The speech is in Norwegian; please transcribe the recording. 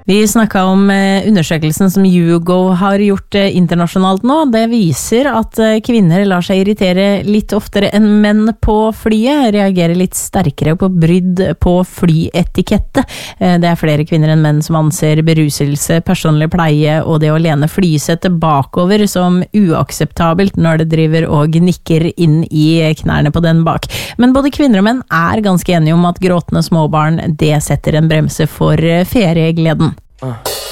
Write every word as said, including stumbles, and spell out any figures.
Vi snakket om undersøkelsen som YouGov har gjort internasjonalt nå. Det viser at kvinner lar seg irritere litt oftere enn menn på flyet, reagerer litt sterkere på brydd på flyetikette. Det er flere kvinner enn menn som anser beruselse, personlig pleie og det å lene flysettet bakover som uakseptabelt når det driver og gnikker inn i knærne på den bak. Men både kvinner og menn er ganske enige om at gråtende småbarn, det setter en bremse for feriegleden.